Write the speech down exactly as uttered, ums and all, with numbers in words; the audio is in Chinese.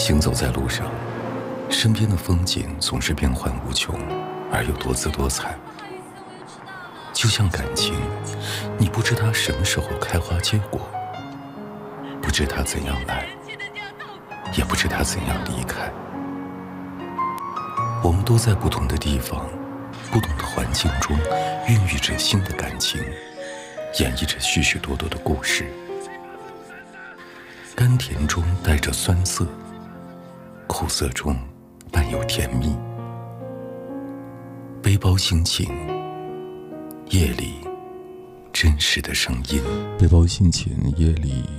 行走在路上，身边的风景总是变幻无穷，而又多姿多彩。就像感情，你不知它什么时候开花结果，不知它怎样来，也不知它怎样离开。我们都在不同的地方，不同的环境中，孕育着新的感情，演绎着许许多多的故事。甘甜中带着酸涩，苦涩中伴有甜蜜。背包心情，夜里真实的声音。 背包心情，夜里